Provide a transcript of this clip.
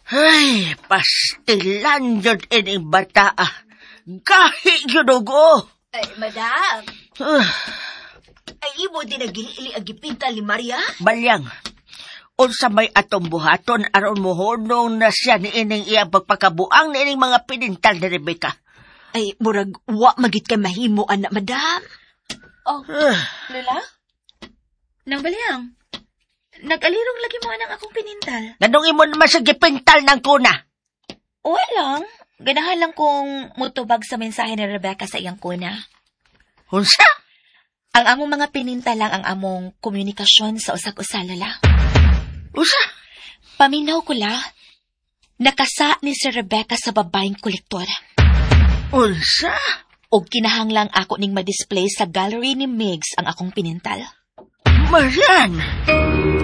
Ay, pastilan yun ining bata. Gahi yun ugo. Ay, madam. Ay, imo din nagili ang gipintal ni Maria? Balyang, unsa may atong buhaton aron mohonong na siya ni ining iyang pagpakabuang ni ining mga pinintal ni Rebecca. Ay, murag, wa magit kay mahimo, anak, madam. Oh, Lola? Nang Balyang, nag-alirong lagi mo anang akong pinintal. Nanong imo naman sa gipintal ng kuna. Walang. Ganahan lang kong mutubag sa mensahe ni Rebecca sa iyang kuna. Unsa? Ang among mga pininta lang ang among komunikasyon sa usag-usa, Lola. Unsa? Paminaw ko la, nakasa ni si Rebecca sa babaeng kolektor. Unsa? O kinahanglang ako ning ma-display sa gallery ni Migs ang akong pinintal. Marian!